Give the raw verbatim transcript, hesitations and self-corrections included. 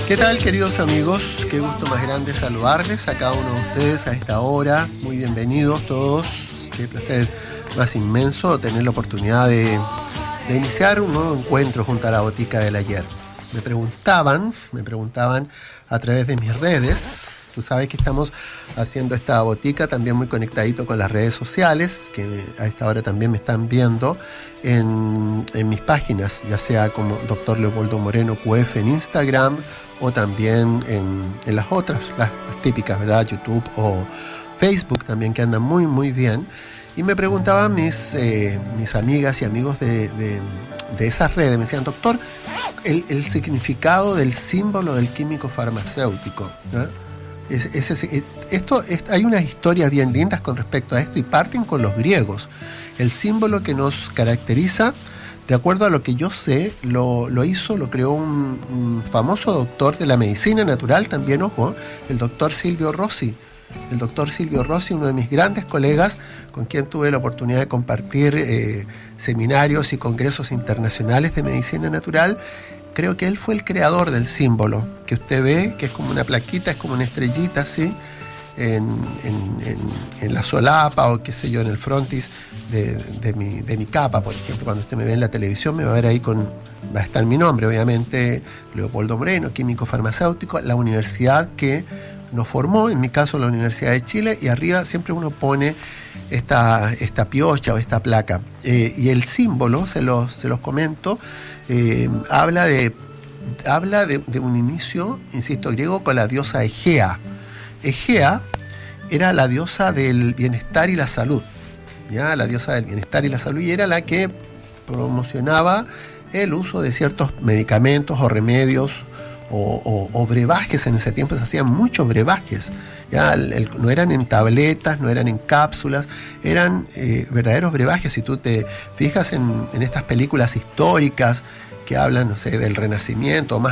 ¿Qué tal, queridos amigos? Qué gusto más grande saludarles a cada uno de ustedes a esta hora. Muy bienvenidos todos. Qué placer más inmenso tener la oportunidad de, de iniciar un nuevo encuentro junto a la Botica del Ayer. Me preguntaban, me preguntaban a través de mis redes. Tú sabes que estamos haciendo esta botica también muy conectadito con las redes sociales, que a esta hora también me están viendo en, en mis páginas, ya sea como doctor Leopoldo Moreno Q F en Instagram o también en, en las otras, las, las típicas, ¿verdad? YouTube o Facebook también, que andan muy, muy bien. Y me preguntaban mis, eh, mis amigas y amigos de, de, de esas redes, me decían, doctor, el, el significado del símbolo del químico farmacéutico, ¿no? Es, es, es, esto, es, hay unas historias bien lindas con respecto a esto y parten con los griegos. El símbolo que nos caracteriza, de acuerdo a lo que yo sé, lo, lo hizo, lo creó un, un famoso doctor de la medicina natural, también, ojo, el doctor Silvio Rossi. El doctor Silvio Rossi, uno de mis grandes colegas, con quien tuve la oportunidad de compartir eh, seminarios y congresos internacionales de medicina natural. Creo que él fue el creador del símbolo que usted ve, que es como una plaquita, es como una estrellita así, en, en, en, en la solapa o qué sé yo, en el frontis de, de, mi, de mi capa, por ejemplo. Cuando usted me ve en la televisión me va a ver ahí con, va a estar mi nombre, obviamente, Leopoldo Moreno, químico farmacéutico, la universidad que nos formó, en mi caso la Universidad de Chile, y arriba siempre uno pone esta, esta piocha o esta placa. Eh, y el símbolo, se los, se los comento, Eh, habla de habla de, de un inicio, insisto, griego con la diosa Egea. Egea era la diosa del bienestar y la salud, ¿ya? La diosa del bienestar y la salud, y era la que promocionaba el uso de ciertos medicamentos o remedios o, o, o brebajes. En ese tiempo se hacían muchos brebajes, ¿ya? El, el, no eran en tabletas, no eran en cápsulas, eran eh, verdaderos brebajes. Si tú te fijas en, en estas películas históricas que hablan, no sé, del Renacimiento, o más